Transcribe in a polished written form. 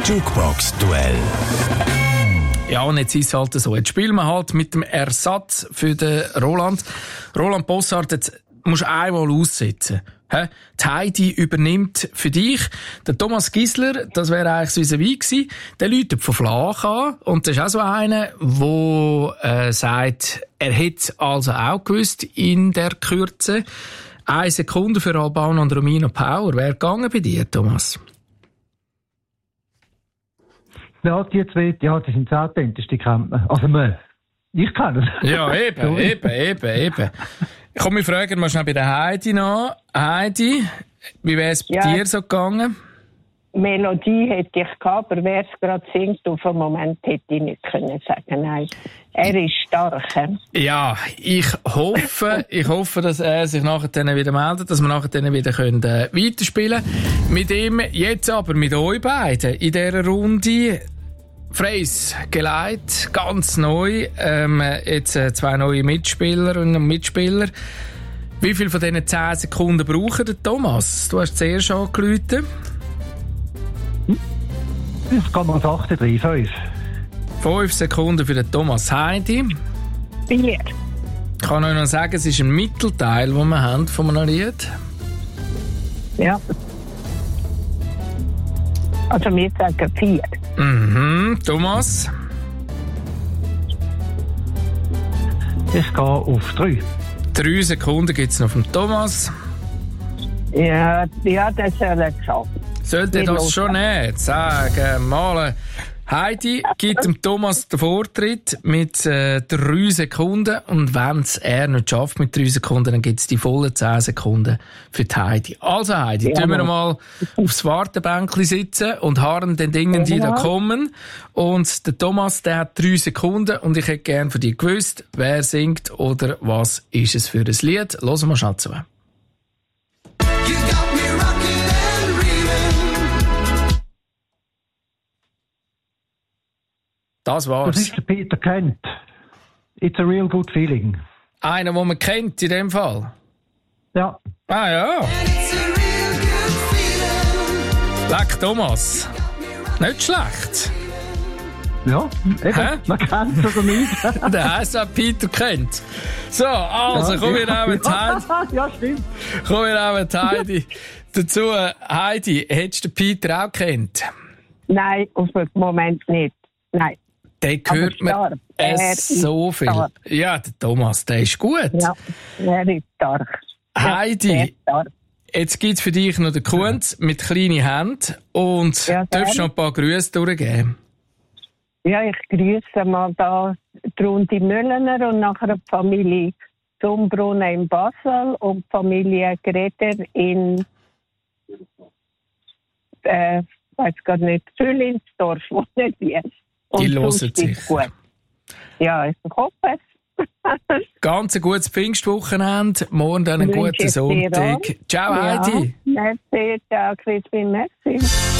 Jukebox-Duell. Ja, und jetzt ist es halt so. Jetzt spielen wir halt mit dem Ersatz für den Roland. Roland Bossart, jetzt musst du einmal aussetzen. Die Heidi übernimmt für dich. Der Thomas Gisler, das wäre eigentlich so vis-à-vis gewesen, der läutet von Flach an. Und das ist auch so einer, der sagt, er hätte also auch gewusst in der Kürze. 1 Sekunde für Albano und Romina Power. Wäre gegangen bei dir, Thomas? Ja, die zwei, die sind das authentischste, die kennt man. Also, ich kenne es. Ja, eben. Komm, wir fragen mal schnell bei der Heidi nach. Heidi, wie wäre es bei dir so gegangen? Melodie hätte ich gehabt, aber wer es gerade singt, auf den Moment hätte ich nicht können sagen. Nein, er ist stark. Ja, ich hoffe, dass er sich nachher dann wieder meldet, dass wir nachher dann wieder weiterspielen können. Mit ihm, jetzt aber mit euch beiden in dieser Runde. Freies Geleit, ganz neu. Jetzt 2 neue Mitspielerinnen und Mitspieler. Wie viel von diesen 10 Sekunden brauchen der Thomas? Du hast zuerst angerufen. Das kann man 38, 5. 5 Sekunden für den Thomas. Heidi? 4. Ich kann euch noch sagen, es ist ein Mittelteil, den wir haben von einem Lied. Ja. Also wir sagen 4. Thomas? Ich gehe auf 3. 3 Sekunden gibt es noch vom Thomas. Ja, das soll er geschafft. Sollte das schon nicht? Sagen mal. Heidi gibt dem Thomas den Vortritt mit 3 Sekunden. Und wenn es er nicht schafft mit 3 Sekunden, dann gibt es die vollen 10 Sekunden für die Heidi. Also Heidi, tun wir mal aufs Wartebänkchen sitzen und harren den Dingen, die da kommen. Und der Thomas, der hat 3 Sekunden. Und ich hätte gerne von dir gewusst, wer singt oder was ist es für ein Lied. Hören wir schnell zu. Das war's. Das ist der Peter Kent. It's a real good feeling. Einer, den man kennt in dem Fall? Ja. Ah ja. Leck Thomas. Nicht schlecht. Ja, eben. Man kennt es oder nicht. Der heisst auch Peter Kent. So, also, kommen wir auch mit Heidi. Ja, stimmt. Kommen wir auch mit Heidi dazu. Heidi, hättest du den Peter auch kennt? Nein, auf den Moment nicht. Nein. Den hört man so viel. Stark. Ja, der Thomas, der ist gut. Ja, er ist stark. Heidi, ja, jetzt gibt es für dich noch den Kunz mit kleinen Händen und darfst noch ein paar Grüße durchgeben. Ja, ich grüße mal da die Runde Müllener und nachher die Familie Zumbrunnen in Basel und die Familie Greder in weiß gar nicht, Züllinsdorf, wo nicht wie. Die hören sich. Gut. Ja, ich hoffe es. Ganz ein gutes Pfingstwochenende, morgen dann einen guten Sonntag. Ciao, Heidi. Merci, ciao, Crispin, merci.